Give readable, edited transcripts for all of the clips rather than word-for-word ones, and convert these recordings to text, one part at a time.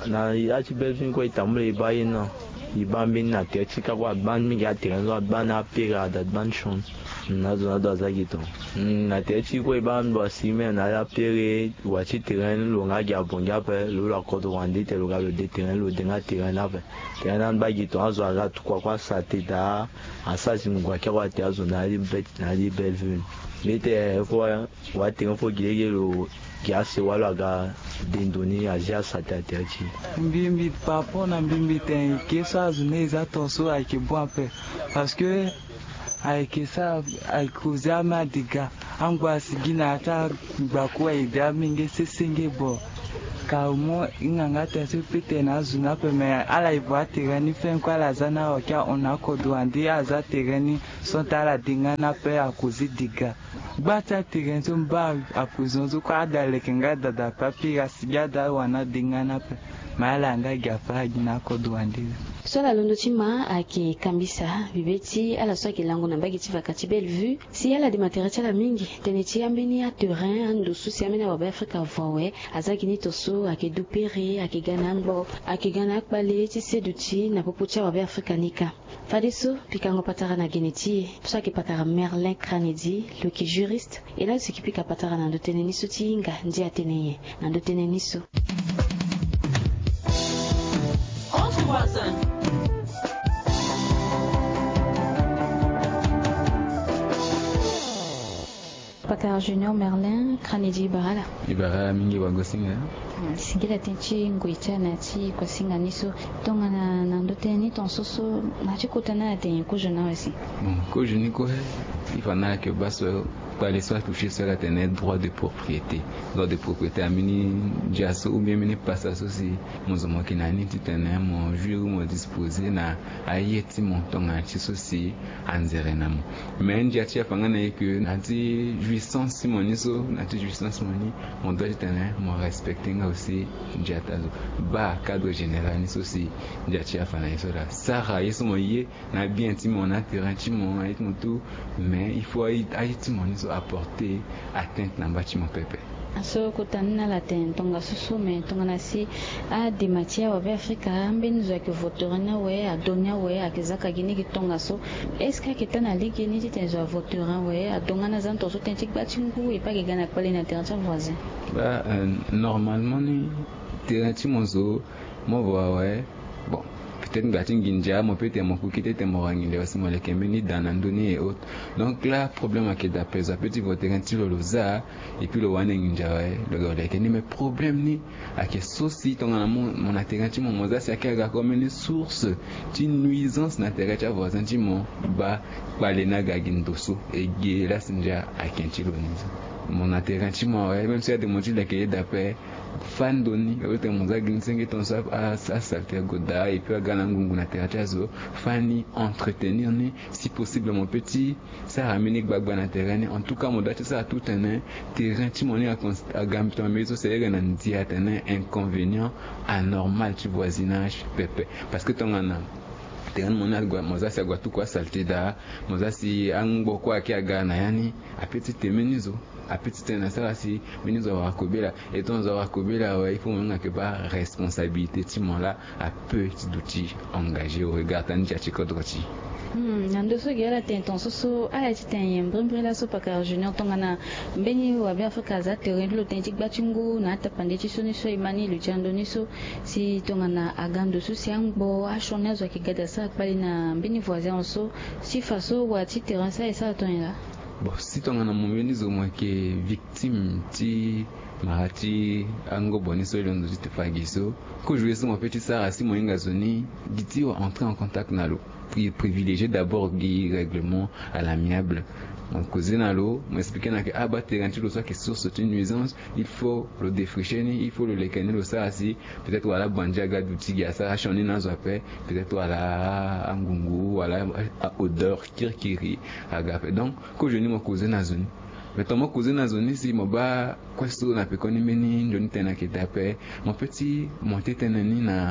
na achi Belvin ko itamule ibaye na ibambi na techika kwa ban mi ga terrain ban apira da ban chon na zona do azagito na techi ko ibambi basime na ya pere wachi terrain lo nga ga bonga pe lo la ko do wandi te lo ga le terrain lo denga terrain na pe terrain ba gito azo ala kwa sate da asasi ngwa kwa te azo na li Belvin lete fo wa terrain fo gilege lo kiasi wala ga dindoni aja sate techi mbimbi papo na mbimbi ten kesa azune za tonso avec bon pe parce que avec ça avec uzama diga angwa sigina ata gbakwa ida minge sesenge bo kaumo inganga tenso pete na zuna pe me ala ivoa terani fen kwa la zana okia onako duandi aza terani sontala dinga na pe akuzi diga bata tirenzo mba apuzonzo kwa dale kenga dada papi asigada wana dinga na pe mala anga gafa gina ko duandi swala londo chima ake kambisa bibeti ala swaki lango na mbagi tiva kati Bellevue si ala de matériel la mingi teneti ambeni ya terrain ando susi amena wa Afrika vowe azaki ni toso ake dupere ake ganambo ake gana akbale ti seduti na popocha wa Afrika nika fadeso pikango patara na geneti swaki patara Merlin Kranedi le qui juriste et là ce qui pika patara na ndotene niso tinga ndi ateneye na ndotene niso Pakar Junior Merlin Kranedi Barala Ibara mingi wagosinga singila tenchi ngoita na ti kwa singa niso tonga na ndoteni tonsoso na ti kotana na tenye ko jona wasi ko joni ko ifana ke baso pas les soins touchés sur la droit de propriété amini jaso ou bien mini passe aussi mozomo kinani titana mo juru mo disposer na ayeti mon tonga ti sosi anzere na mo mais ndia ti afanga na que na ti jouissance moniso na ti jouissance moni on doit titana mo respecting aussi ndia tazo ba cadre général ni sosi ndia ti afana isola sara yeso mo ye na bien ti mon terrain ti mon ayet mo tout mais il faut ayeti moniso apporter atteinte na bâtiment pepe so kotanina la tentonga susu me tonga na si a de matière wa Afrika mbenzo ke voterana we adonya we akizaka gini kitonga so est-ce que ketana ligi ni titenzo voterana we adonga na zanto so tentik batingu e pas gana kwale na terrain voisin ba normalement ni terrain ti monzo mo voa we bon peut-être ngati nginja mo peut-être mo kukite te mo rangile aussi mo lekemeni danandoni et autres donc là problème à que d'après ça petit voter un petit loza et puis le wane nginja ouais le lekeni mais problème ni à que souci ton mon atteranti mon moza c'est que comme une source de nuisance na terrain voisin ti mo ba balena gagindoso et là sinja à kentilo mon atteranti mo ouais même si y a des motifs là d'après fan doni yote moza ginsengi ton sa à salter goda et puis agana ngungu na terrain fani entretenir ni si possible mon petit ça ramène gbagba na terrain en tout cas mon date ça tout un terrain ti moni à gambi ton maison c'est un anti atteint inconvénient anormal du voisinage pepe parce que ton ana terrain monal gwa moza sa gwa tout quoi salter da moza si angbo kwa ki agana yani a petit temenizo a petit na ça si menizo wa kobela et ton za kobela il faut même que ba responsabilité ti mon là a petit d'outils engagé au regard tan ja chikodroti nando so gela tenton so aya ti ten brimbre la so Pakar Junior tonga na mbeni wa Afrika za terrain lo tentik batingu na tapande ti soni so imani lu jando ni so si tonga na agando so si angbo a shona zo ki gada sa pali na mbeni voisin so si faso wa ti terrain sa e sa tonga bon si tonga na mbeni zo mo ke victime ti marati ango boni so londo ti fagiso ko jouer so mo petit sara si mo inga zoni giti wa entrer en contact na lo privilégier d'abord des règlements à l'amiable donc cousin à l'eau m'expliquer que abattre quand il soit que source de nuisance il faut le défricher il faut le lécaner le ça aussi peut-être voilà banjaga d'outils ça choni na zoapé peut-être voilà angungu voilà odeur kirkiri agape donc que je ni mon cousin na zone mais ton mon cousin na zone si mo ba questo na pekoni meni ndoni tena kitape mon petit monter tenani na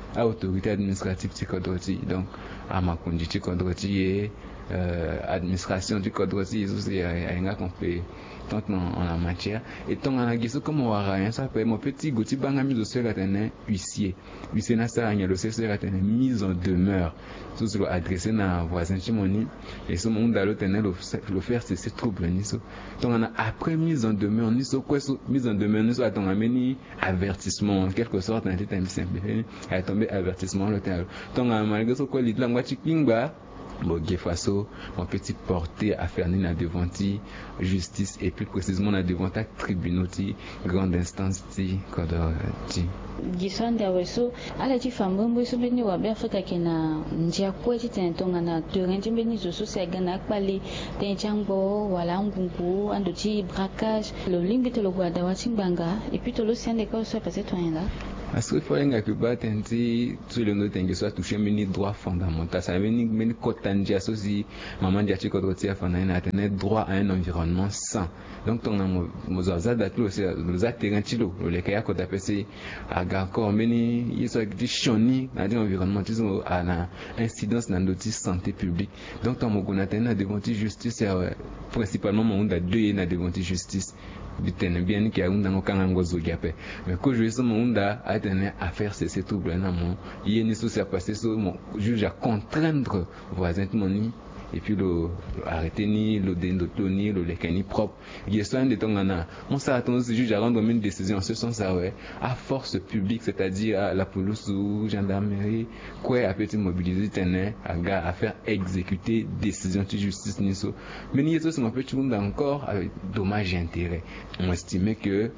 à autorité administrative tikodroti donc à makundi tikodroti et administration tikodroti c'est un complet tant en la matière et tant en agiso comme on a rien ça peut mon petit goti banga mise au sol atteint huissier na ça a le cesseur atteint mise en demeure tout ce adressé na voisin chimoni et ce monde à l'autre le faire c'est trouble ni so donc on a après mise en demeure ni so quoi mise en demeure ni so attend ameni avertissement en quelque sorte un détail simple a tombé avertissement l'hôtel donc malgré ce quoi l'idée la chikingba bon façon mon petit porté à faire na devanti justice et plus précisément na devant tribunaux grande instance kodoti gisande aweso ala chifambombo so beni wa Afrika kena njia kwechi tentonga na turenje beni zo so gana akpali tenchango wala ngungu ando chi braquage le limite le gwada wa chimbanga et puis to lo siande ka so passer toyenda parce que faut nga que batenti tout le monde tengi soit toucher mini droit fondamental ça mini kotanja sosi maman dia chiko dotia fana na tenir droit à un environnement sain donc ton mozaza datlo c'est le terrain tilo le kaya ko tapesi aga ko mini yeso di shoni na di environnement tiso ana incidence na notice santé publique donc ton moguna tena devant justice principalement mon da deux na devant justice bitene bien qui a un dans kanga ngozo gape mais que je suis mon da a tenu à faire ces troubles na mon yeni so c'est passé so mon juge à contraindre voisin moni et puis le arrêter ni le dendotoni le lekani propre il est de tongana on s'attend ce juge à rendre une décision en ce sens à force publique c'est-à-dire à la police ou gendarmerie quoi à petit mobiliser tenait à faire exécuter décision de justice ni so mais ni ça c'est un peu tout encore avec dommage et intérêt on estimait que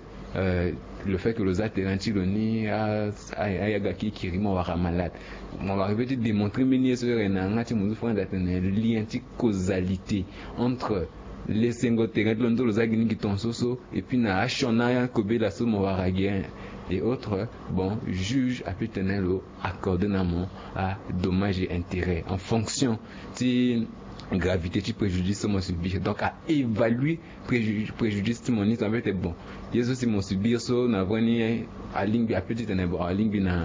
le fait que les atterrantiloni a gaki qui rimo wara malade on va répéter démontrer mini sur renanga ti muzu fond d'atteindre le lien de causalité entre les cinq terrains de l'ondo zagini qui tonsoso et puis na achona kobe la so mo wara gain et autres bon juge a pu tenir le accorder namon à dommages et intérêts en fonction de gravité du préjudice mon subir donc à évaluer préjudice mon en fait bon yeso si mon subir so na vani à ligne à petit en bon à ligne na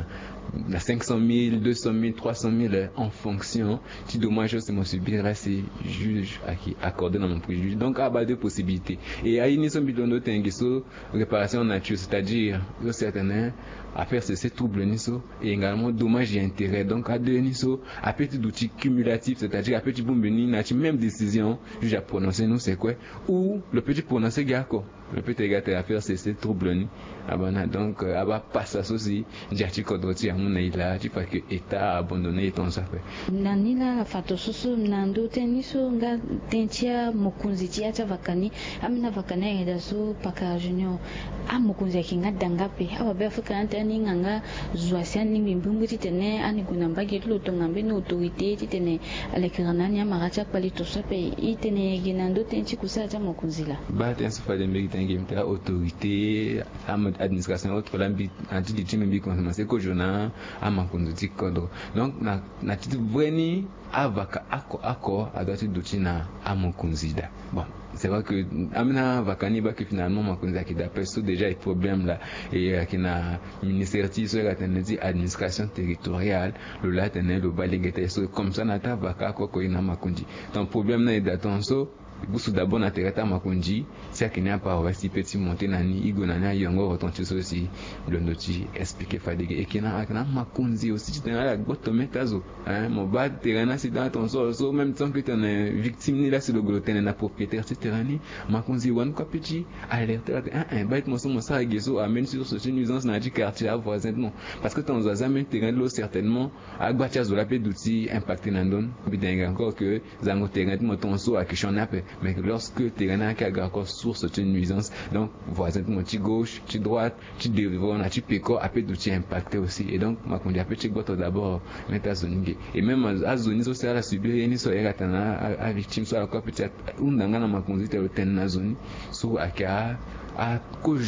500 000 200 000 300 000 en fonction si dommage c'est mon subir là c'est juge à qui accorder dans mon préjudice donc à bas de possibilités et à une somme bilondo tengiso réparation nature c'est-à-dire certains à faire ces troubles niso et également dommages et intérêts donc à deux niso à petit d'outils cumulatifs c'est-à-dire à petit bombeni na même décision juge à prononcer nous c'est quoi ou le petit prononcer gako le petit gars à faire ces troubles ni abana donc aba passa aussi jati kodoti amuna ila tu pas que état abandonné ton ça fait nanila fato susu nando teniso nga tentia mokunzi tia vakani amina vakana ida so paka junior amukunzi kinga dangape aba be Afrika antani nganga zwasiani mimbungu titene ani kuna mbage tulo tongambe no autorité titene alekiranani amaracha palito sope itene ginando tenchi kusacha mokunzila ba tenso fa de mbiki tengi mta autorité administration autre lambi anti dit mbi commencer ko jona amakunzi kodo donc na titu vweni avaka ako adati dutina amokunzida bon c'est vrai que amina vakani ba que finalement makunzi qui d'après ça déjà il problème là et qui na ministère sur la administration territoriale le là tenait le balégete comme ça na ta vaka ko ina makunzi donc problème na d'attention busu d'abord na tereta makunji c'est qu'il n'y a pas aussi petit monter nani igo nani yongo retentir aussi le noti expliquer fadigue et qu'il na makunji aussi tu la gotometazo hein mon bad terrain c'est dans ton so même temps que tu es victime ni là c'est le gluten na propriétaire c'est terrain makunji one petit alerte bête mon ça geso amène sur ce nuisance na du quartier voisinement parce que ton zazame terrain l'eau certainement à gbatia la paix d'outils impacté nandon bidenga encore que zango terrain mon ton so à question mais lorsque terrain qui a encore source de nuisance donc voisin de mon petit gauche petit droite petit devant petit péco a peu d'outils impacté aussi et donc ma conduit a petit boto d'abord mettre à zone et même à zone social à subir ni so eratana à victime soit encore peut-être un danga na ma conduit le ten na zone so aka a kojo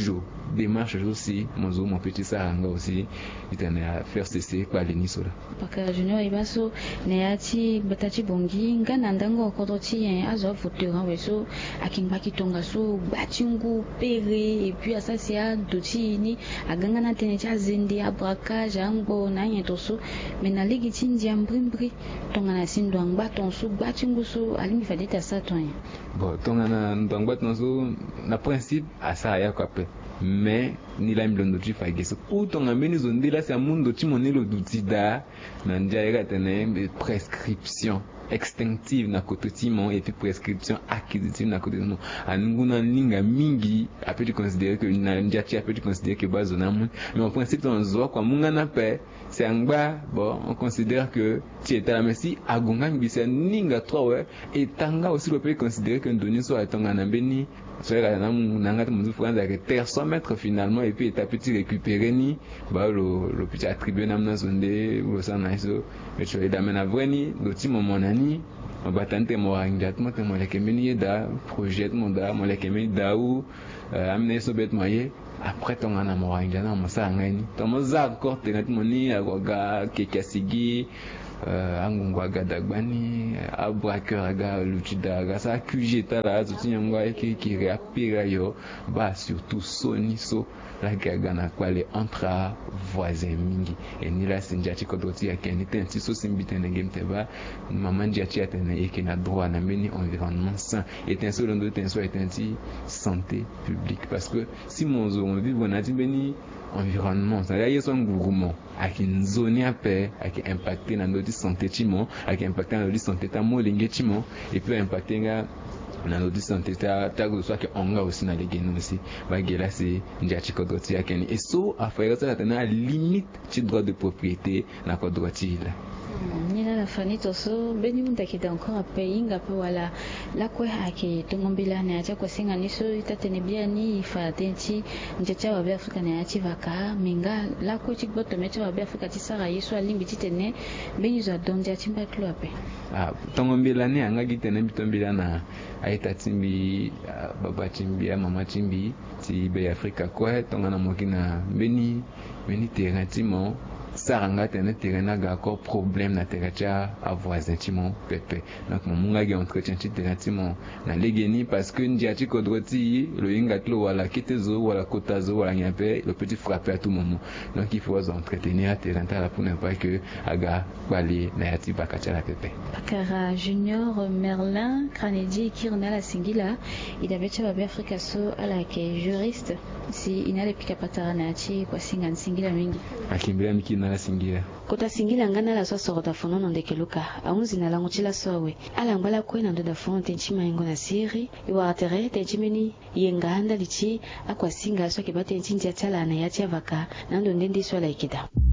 démarche aussi mon petit saranga aussi il à faire cesser par les nisola paka junior ibaso neati batati bongi ngana ndango kodoti azo voteur weso akimbaki tonga so batingu pere et puis asasia doti ni aganga na tene cha zende abraka jango na nyetoso mena ligi tindia mbrimbri tonga na sindo ngba tonso batingu so alimi fadita saton bon tonga na ndangba tonso na principe asa ya kwape mais ni la mlondo tu fageso utonga mbeni zondela sa mundo timonelo dutida na njaira tene prescription extinctive na kototimo et puis prescription acquisitive na kototimo anunguna linga mingi a peut considérer que na njati a peut considérer que bazona mu mais en principe on zo kwa munga na pe c'est angba bon on considère que tu es là mais si agonga mbisa ninga 3 ouais et tanga aussi le peut considérer que ndoni so atonga na mbeni soit la nangata muzu franza que terre 100 mètres finalement et puis et petit récupérer ni ba le petit attribué namna zonde ou sana iso mais tu es d'amena vreni do ti momonani batante mo rangat mo te mo leke meni da projet mo da mo leke meni da ou amne so bet moye après ton ana mo rangat na mo sa ngani to mo za ko te ngati mo ni agoga kekasigi angungwa gadagbani abrakeur ga luchida ga sa kujeta la zuti nyangwa ki réapira yo ba surtout soniso la gaga na kwale entre voisins mingi et ni la sinjati kodoti ya keni tenti so simbite na game teba mamandi ati atena yeke na droit na meni environnement sain et un seul ndo tenso etenti santé publique parce que si mon zo on vit na tibeni environnement ça y a son gouvernement avec une zone à paix avec impacter dans notre santé timo avec impacter dans notre santé ta molinge timo et puis impacter dans notre santé ta soit que on a aussi dans les génomes aussi bagela c'est njati kodoti ya keni et so affaire ça tena limite ci droit de propriété na kodoti là nina na fanito so beni mundakida encore payinga pe wala la kwe hake tungombila na acha kwa singa niso itatene bia ni fatenti njacha wa Afrika na achi vaka minga la kwe chikboto mecha wa Afrika tisara yesu alimbi titene beni za donja chimba klope tungombila ni anga gitene bitombila na aita timbi baba timbi mama timbi ti be Afrika kwa tonga na mokina beni terrain timo saranga tene terrain ga ko problème na terrain a voisin timo pepe donc munga ga entretien ti terrain timo na legeni parce que ndiati kodroti le inga tlo wala kitezo wala kotazo wala nyape le petit frapper à tout moment donc il faut entretenir terrain ta pour ne pas que aga bali na yati bakacha la pepe Bakara Junior Merlin Kranedi Kirna la Singila il avait chez Babe Afrika so ala ke juriste si inale pika patara na ati kwa singa Singila mingi akimbia mikina la Singila kota Singila ngana la so sorota fono no ndekeluka aunzi na langu chila sowe ala mbala kwena ndo da fono tenchima yengo na siri iwa atere tenchimeni yenganda lichi akwa singa so ke bate nchinja chala na yati avaka nando ndendi swala ikida